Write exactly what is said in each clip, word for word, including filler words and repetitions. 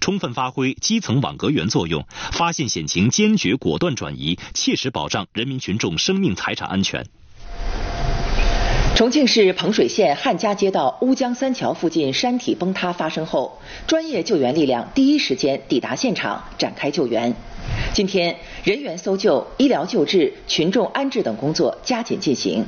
充分发挥基层网格员作用，发现险情坚决果断转移，切实保障人民群众生命财产安全。 重庆市彭水县汉家街道乌江三桥附近山体崩塌发生后，专业救援力量第一时间抵达现场展开救援。今天，人员搜救、医疗救治、群众安置等工作加紧进行。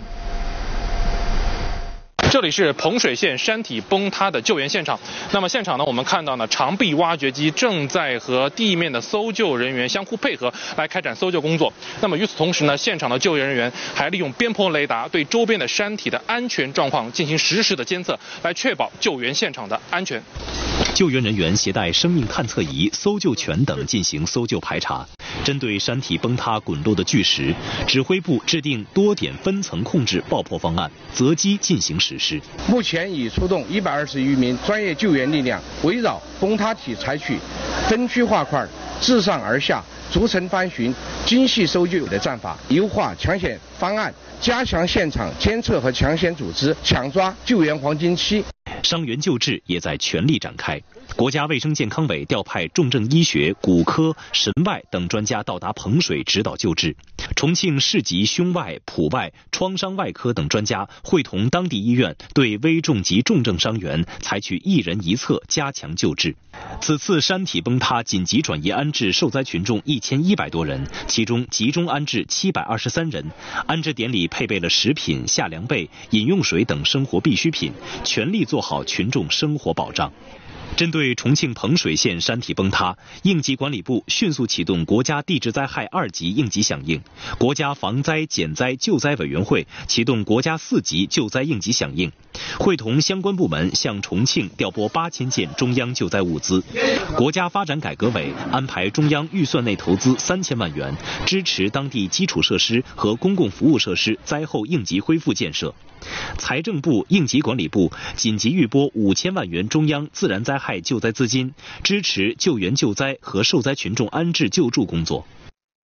这里是彭水县山体崩塌的救援现场。那么现场呢，我们看到呢，长臂挖掘机正在和地面的搜救人员相互配合来开展搜救工作。那么与此同时呢，现场的救援人员还利用边坡雷达对周边的山体的安全状况进行实时的监测，来确保救援现场的安全。 救援人员携带生命探测仪、搜救犬等进行搜救排查。针对山体崩塌滚落的巨石，指挥部制定多点分层控制爆破方案，择机进行实施。 目前已出动一百二十余名专业救援力量，围绕崩塌体采取分区划块、自上而下、逐层翻寻、精细搜救的战法，优化抢险方案，加强现场监测和抢险组织，抢抓救援黄金期。 伤员救治也在全力展开。国家卫生健康委调派重症医学、骨科、神外等专家到达彭水指导救治。重庆市级胸外、普外、创伤外科等专家会同当地医院对危重及重症伤员采取一人一侧加强救治。此次山体崩塌紧急转移安置受灾群众一千一百多人，其中集中安置七百二十三人。安置点里配备了食品、夏凉被、饮用水等生活必需品，全力做好群众生活保障。针对重庆彭水县山体崩塌，应急管理部迅速启动国家地质灾害二级应急响应，国家防灾减灾救灾委员会启动国家四级救灾应急响应，会同相关部门向重庆调拨八千件中央救灾物资。国家发展改革委安排中央预算内投资三千万元，支持当地基础设施和公共服务设施灾后应急恢复建设。财政部、应急管理部紧急预拨五千万元中央自然灾害救灾资金，支持救援救灾和受灾群众安置救助工作。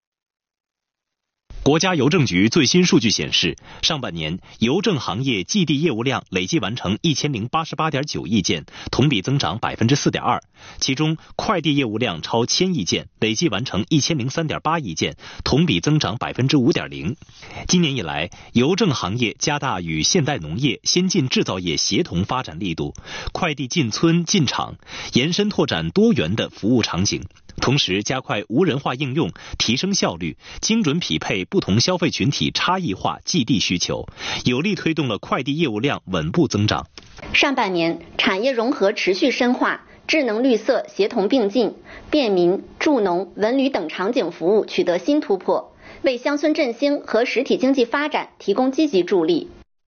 国家邮政局最新数据显示，上半年邮政行业寄递业务量累计完成一千零八十八点九亿件，同比增长百分之四点二。其中，快递业务量超千亿件，累计完成一千零三点八亿件，同比增长百分之五点零。今年以来，邮政行业加大与现代农业、先进制造业协同发展力度，快递进村进厂，延伸拓展多元的服务场景。同时加快无人化应用，提升效率，精准匹配不同消费群体差异化寄递需求，有力推动了快递业务量稳步增长。 上半年，产业融合持续深化，智能绿色协同并进，便民、助农、文旅等场景服务取得新突破，为乡村振兴和实体经济发展提供积极助力。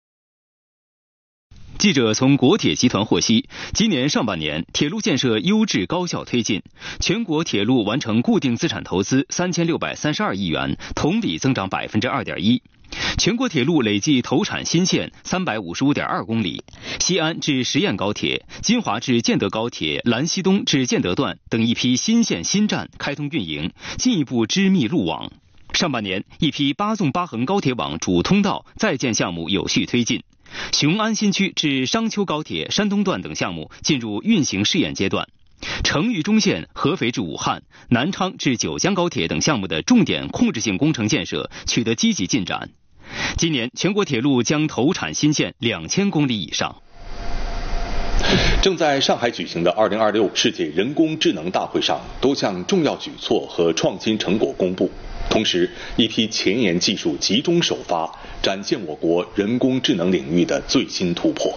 记者从国铁集团获悉，今年上半年铁路建设优质高效推进，全国铁路完成固定资产投资三千六百三十二亿元，同比增长百分之二点一。全国铁路累计投产新线三百五十五点二公里，西安至十堰高铁、金华至建德高铁兰西东至建德段等一批新线新站开通运营，进一步织密路网。上半年，一批八纵八横高铁网主通道在建项目有序推进。雄安新区至商丘高铁山东段等项目进入运行试验阶段，成渝中线合肥至武汉、南昌至九江高铁等项目的重点控制性工程建设取得积极进展。今年全国铁路将投产新线两千公里以上。 正在上海举行的二零二六世界人工智能大会上，多项重要举措和创新成果公布。同时，一批前沿技术集中首发，展现我国人工智能领域的最新突破。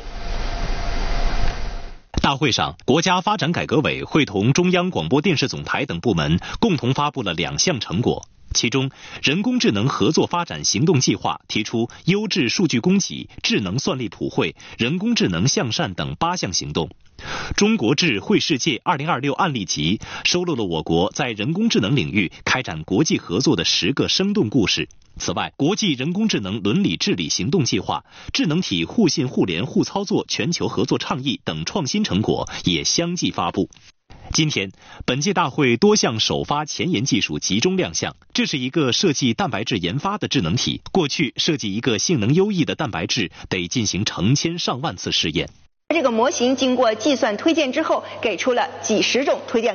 大会上，国家发展改革委会同中央广播电视总台等部门共同发布了两项成果。其中，人工智能合作发展行动计划提出优质数据供给、智能算力普惠、人工智能向善等八项行动。中国智慧世界二零二六案例集收录了我国在人工智能领域开展国际合作的十个生动故事。此外，国际人工智能伦理治理行动计划、智能体互信互联互操作全球合作倡议等创新成果也相继发布。今天，本届大会多项首发前沿技术集中亮相。这是一个设计蛋白质研发的智能体，过去设计一个性能优异的蛋白质得进行成千上万次试验。 这个模型经过计算推荐之后，给出了几十种推荐